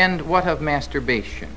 And what of masturbation?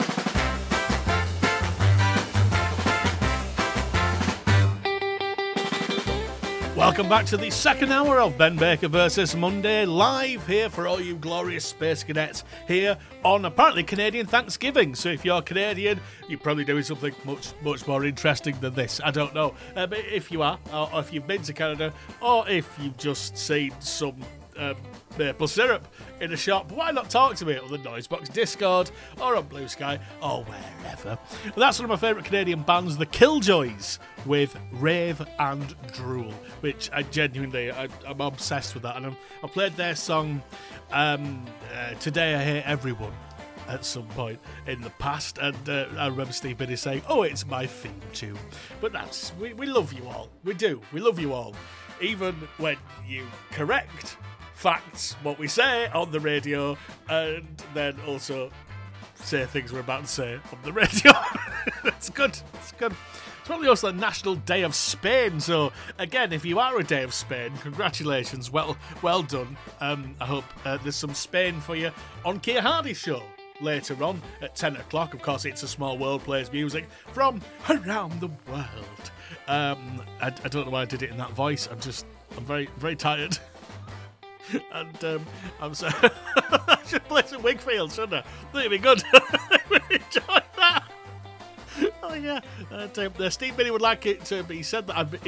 Welcome back to the second hour of Ben Baker versus Monday, live here for all you glorious space cadets here on apparently Canadian Thanksgiving. So if you're Canadian, you're probably doing something much more interesting than this. I don't know. But if you are, or if you've been to Canada, or if you've just seen some maple syrup in a shop, why not talk to me on the Noisebox Discord or on Blue Sky or wherever. Well, that's one of my favourite Canadian bands, the Killjoys, with Rave and Drool, which I'm obsessed with that. And I played their song Today I Hate Everyone at some point in the past, and I remember Steve Biddy saying, "Oh, it's my theme tune." But we love you all. We do. We love you all, even when you correct facts, what we say on the radio, and then also say things we're about to say on the radio. It's good. It's good. It's probably also the National Day of Spain. So again, if you are a Day of Spain, congratulations. Well done. I hope there's some Spain for you on Keir Hardy's show later on at 10 o'clock. Of course, It's a Small World plays music from around the world. I don't know why I did it in that voice. I'm very, very tired. And I'm sorry. I should play some Wigfield, shouldn't I? I think it'd be good. I really enjoyed that. Oh yeah. Steve Biddy would like it to be said that